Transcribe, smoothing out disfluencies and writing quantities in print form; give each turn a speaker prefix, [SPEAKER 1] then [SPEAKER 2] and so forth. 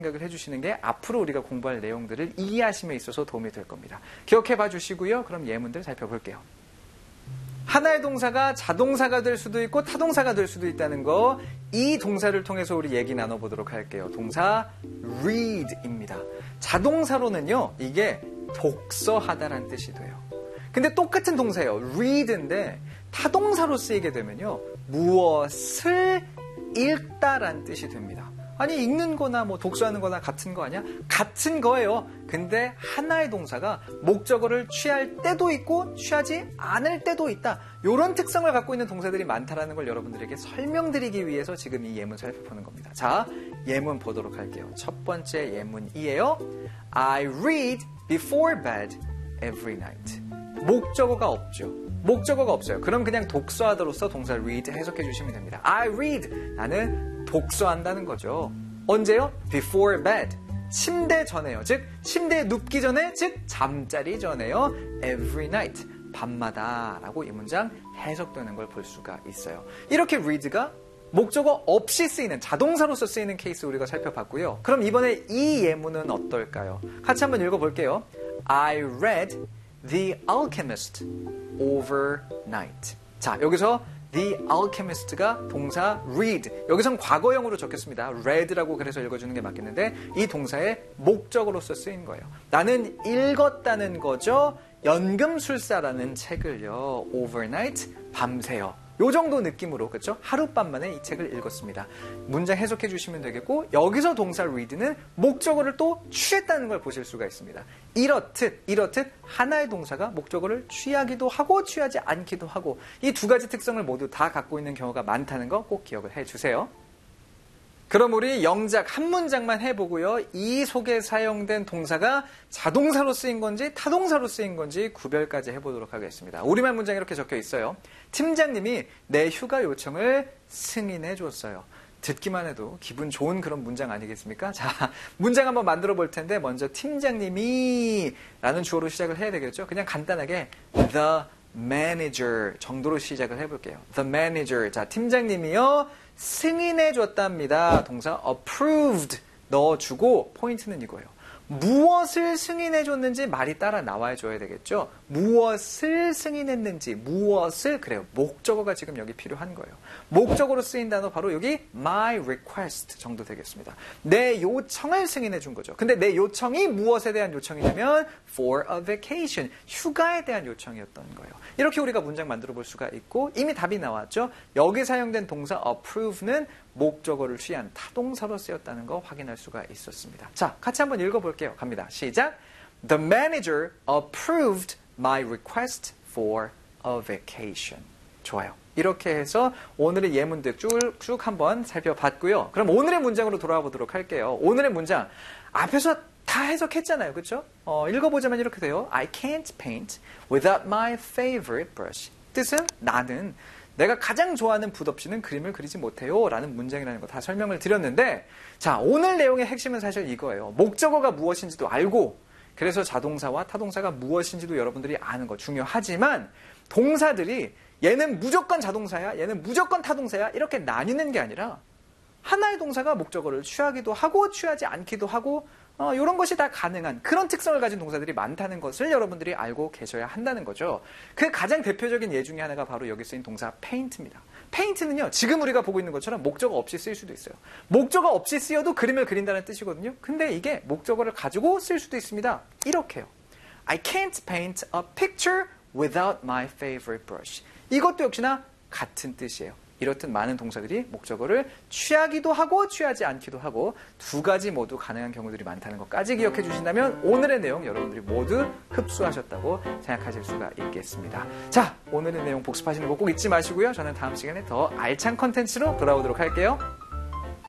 [SPEAKER 1] 생각을 해주시는 게 앞으로 우리가 공부할 내용들을 이해하심에 있어서 도움이 될 겁니다. 기억해 봐 주시고요. 그럼 예문들 살펴볼게요. 하나의 동사가 자동사가 될 수도 있고 타동사가 될 수도 있다는 거, 이 동사를 통해서 우리 얘기 나눠보도록 할게요. 동사 read입니다. 자동사로는요, 이게 독서하다라는 뜻이 돼요. 근데 똑같은 동사예요. read인데 타동사로 쓰이게 되면요, 무엇을 읽다라는 뜻이 됩니다. 아니, 읽는 거나 뭐 독서하는 거나 같은 거 아니야? 같은 거예요. 근데 하나의 동사가 목적어를 취할 때도 있고 취하지 않을 때도 있다. 이런 특성을 갖고 있는 동사들이 많다라는 걸 여러분들에게 설명드리기 위해서 지금 이 예문 살펴보는 겁니다. 자, 예문 보도록 할게요. 첫 번째 예문이에요. I read before bed every night. 목적어가 없죠. 목적어가 없어요. 그럼 그냥 독서하다로서 동사 read 해석해 주시면 됩니다. I read. 나는 독서한다는 거죠. 언제요? Before bed. 침대 전에요. 즉 침대에 눕기 전에, 즉 잠자리 전에요. Every night. 밤마다 라고 이 문장 해석되는 걸 볼 수가 있어요. 이렇게 read가 목적어 없이 쓰이는, 자동사로서 쓰이는 케이스 우리가 살펴봤고요. 그럼 이번에 이 예문은 어떨까요? 같이 한번 읽어볼게요. I read The Alchemist overnight. 자, 여기서 The Alchemist가 동사 read. 여기선 과거형으로 적혔습니다. read라고 그래서 읽어주는 게 맞겠는데 이 동사의 목적으로서 쓰인 거예요. 나는 읽었다는 거죠. 연금술사라는 책을요. overnight, 밤새요. 요 정도 느낌으로, 그렇죠? 하룻밤 만에 이 책을 읽었습니다. 문장 해석해 주시면 되겠고, 여기서 동사 read는 목적어를 또 취했다는 걸 보실 수가 있습니다. 이렇듯 하나의 동사가 목적어를 취하기도 하고 취하지 않기도 하고, 이 두 가지 특성을 모두 다 갖고 있는 경우가 많다는 거 꼭 기억을 해 주세요. 그럼 우리 영작 한 문장만 해보고요. 이 속에 사용된 동사가 자동사로 쓰인 건지 타동사로 쓰인 건지 구별까지 해보도록 하겠습니다. 우리말 문장이 이렇게 적혀 있어요. 팀장님이 내 휴가 요청을 승인해 줬어요. 듣기만 해도 기분 좋은 그런 문장 아니겠습니까? 자, 문장 한번 만들어 볼 텐데 먼저 팀장님이 라는 주어로 시작을 해야 되겠죠. 그냥 간단하게 the manager 정도로 시작을 해볼게요. The manager. 자, 팀장님이요. 승인해 줬답니다. 동사 approved 넣어주고 포인트는 이거예요. 무엇을 승인해 줬는지 말이 따라 나와 줘야 되겠죠. 무엇을 승인했는지, 무엇을, 그래요. 목적어가 지금 여기 필요한 거예요. 목적어로 쓰인 단어 바로 여기 my request 정도 되겠습니다. 내 요청을 승인해 준 거죠. 근데 내 요청이 무엇에 대한 요청이냐면 for a vacation, 휴가에 대한 요청이었던 거예요. 이렇게 우리가 문장 만들어 볼 수가 있고, 이미 답이 나왔죠. 여기 사용된 동사 approve는 목적어를 취한 타동사로 쓰였다는 거 확인할 수가 있었습니다. 자, 같이 한번 읽어볼게요. 갑니다. 시작. The manager approved my request for a vacation. 좋아요. 이렇게 해서 오늘의 예문들 쭉 한번 살펴봤고요. 그럼 오늘의 문장으로 돌아와 보도록 할게요. 오늘의 문장 앞에서 다 해석했잖아요. 그렇죠? 읽어보자면 이렇게 돼요. I can't paint without my favorite brush. 뜻은 나는 내가 가장 좋아하는 붓 없이는 그림을 그리지 못해요 라는 문장이라는 거 다 설명을 드렸는데, 자, 오늘 내용의 핵심은 사실 이거예요. 목적어가 무엇인지도 알고, 그래서 자동사와 타동사가 무엇인지도 여러분들이 아는 거 중요하지만, 동사들이 얘는 무조건 자동사야, 얘는 무조건 타동사야 이렇게 나뉘는 게 아니라 하나의 동사가 목적어를 취하기도 하고 취하지 않기도 하고 이런 것이 다 가능한 그런 특성을 가진 동사들이 많다는 것을 여러분들이 알고 계셔야 한다는 거죠. 그 가장 대표적인 예 중에 하나가 바로 여기 쓰인 동사 paint입니다. paint는요, 지금 우리가 보고 있는 것처럼 목적어 없이 쓰일 수도 있어요. 목적어 없이 쓰여도 그림을 그린다는 뜻이거든요. 근데 이게 목적어를 가지고 쓸 수도 있습니다. 이렇게요. I can't paint a picture without my favorite brush. 이것도 역시나 같은 뜻이에요. 이렇듯 많은 동사들이 목적어를 취하기도 하고 취하지 않기도 하고 두 가지 모두 가능한 경우들이 많다는 것까지 기억해 주신다면 오늘의 내용 여러분들이 모두 흡수하셨다고 생각하실 수가 있겠습니다. 자, 오늘의 내용 복습하시는 거 꼭 잊지 마시고요. 저는 다음 시간에 더 알찬 컨텐츠로 돌아오도록 할게요.